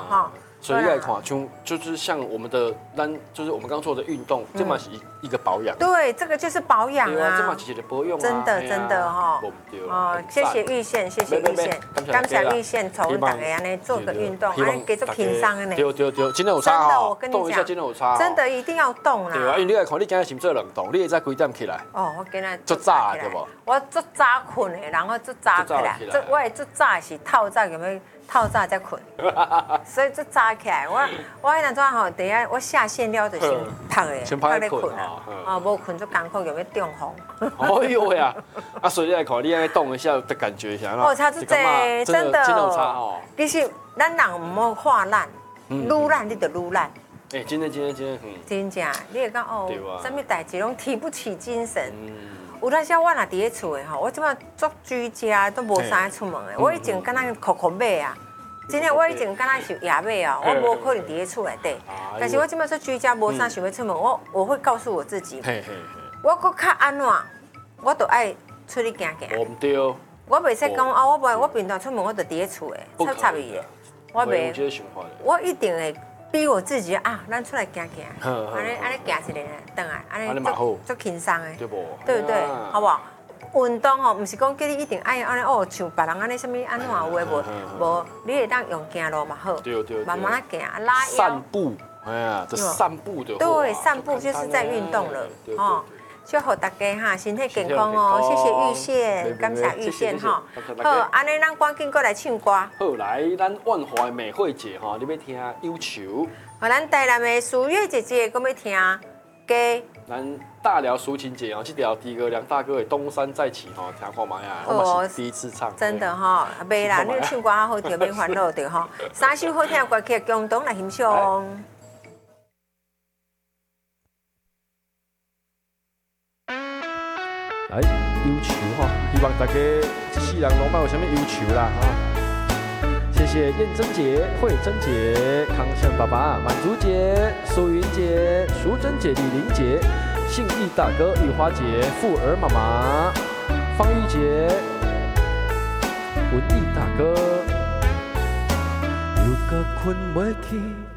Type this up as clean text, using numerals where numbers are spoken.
哈。 所以来看，就是像我们的就是我们刚做的运动，这嘛是一个保养。 对，这个就是保养啊。 这嘛是一个保养啊。 真的哈。哦，谢谢玉县，谢谢玉县，感谢玉县筹大家安尼做个运动，安尼继续轻松的呢。 对，今天有差真的，我跟你讲， 今天有差。 真的一定要动啦。 对啊，因为你来看，你今日是做冷冻，你会在几点起来？ 哦，我今日足早对不？ 我足早困的，然后足早起来，我的足早是透早有没有？透早才困，所以就早起来。我迄阵阵吼，第一我下线了就先拍的，拍咧困啊。哦，无困就艰苦，有没有中风？ 哎呦呀！啊，所以来看，你安尼动一下的感觉一下， 哦，差足济，真的。 哦。 其实咱人唔好画烂，愈烂你就愈烂。 哎，今天， 真正，你会讲哦，什么代志拢提不起精神。有当时我若伫咧厝的吼，我即摆做居家都无啥出门的。我以前敢若酷酷马啊，真的我以前敢若是野马啊，我无可能伫咧厝内底。但是我即摆做居家无啥想要出门，我会告诉我自己，我搁较安怎，我都爱出去行行。 我唔对。 我袂使讲啊，我平常出门我就伫咧厝的，插伊的。我袂，我一定会逼我自己啊，咱出来行行，安尼行一个转来，安尼足轻松的，对不对？好不好？运动吼，唔是讲叫你一定爱安尼哦，像别人安尼什么安怎有诶无，你会当用行路嘛好，慢慢行，拉腰。 散步，哎呀，这散步的。 对，散步就是在运动了，哦。祝福大家哈，身体健康哦！谢谢玉县，感谢玉县哈。好，安尼咱赶紧过来唱歌。 好，来，咱万华的美惠姐哈，你要听《忧愁》。 好，咱台南的苏月姐姐，搁要听《歌》。 咱大寮抒情节哦，这条第二梁大哥的《东山再起》哈，听看嘛呀，我嘛是第一次唱。 真的哈，袂啦，你唱歌好听，免烦恼着哈。三首好听的歌曲，共同来欣赏。 来，忧愁哈，希望大家一世人拢莫有啥物忧愁啦哈。谢谢燕珍姐、慧珍姐、康胜爸爸、满足姐、苏云姐、淑珍姐、李玲姐、信义大哥、玉花姐、富儿妈妈、方玉姐、文义大哥。又搁困袂去。